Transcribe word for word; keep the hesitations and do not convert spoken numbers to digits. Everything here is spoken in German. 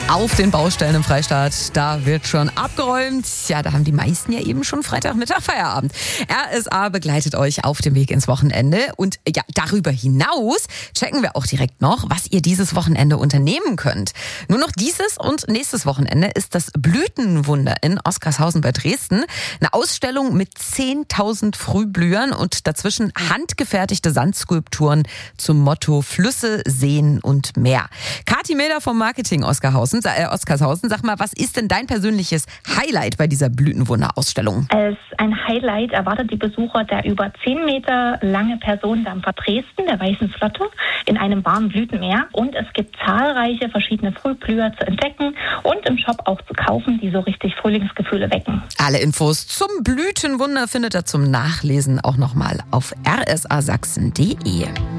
Auf den Baustellen im Freistaat, da wird schon abgeräumt. Ja, da haben die meisten ja eben schon Freitagmittag Feierabend. R S A begleitet euch auf dem Weg ins Wochenende. Und ja, darüber hinaus checken wir auch direkt noch, was ihr dieses Wochenende unternehmen könnt. Nur noch dieses und nächstes Wochenende ist das Blütenwunder in Oskarshausen bei Dresden. Eine Ausstellung mit zehntausend Frühblühern und dazwischen handgefertigte Sandskulpturen zum Motto Flüsse, Seen und Meer. Kathi Meder vom Marketing Oskarshausen. Äh, Oskarshausen, sag mal, was ist denn dein persönliches Highlight bei dieser Blütenwunder-Ausstellung? Als ein Highlight erwartet die Besucher der über zehn Meter lange Personendampfer Dresden, der Weißen Flotte, in einem warmen Blütenmeer. Und es gibt zahlreiche verschiedene Frühblüher zu entdecken und im Shop auch zu kaufen, die so richtig Frühlingsgefühle wecken. Alle Infos zum Blütenwunder findet ihr zum Nachlesen auch nochmal auf r s a sachsen punkt d e.